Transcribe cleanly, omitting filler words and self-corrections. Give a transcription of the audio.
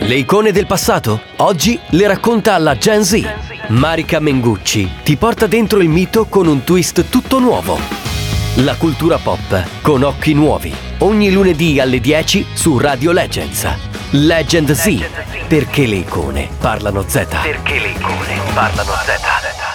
Le icone del passato? Oggi le racconta alla Gen Z. Marica Mengucci ti porta dentro il mito con un twist tutto nuovo. La cultura pop con occhi nuovi. Ogni lunedì alle 10 su Radio Legends. Legend Z. Perché le icone parlano Z. Perché le icone parlano Z.